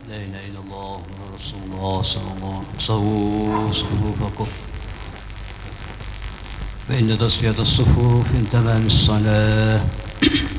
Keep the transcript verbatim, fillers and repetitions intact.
لا إله إلا الله محمد رسول الله صلى الله عليه وسلم. صووا صفوفكم فإن تصفية الصفوف من تمام الصلاة.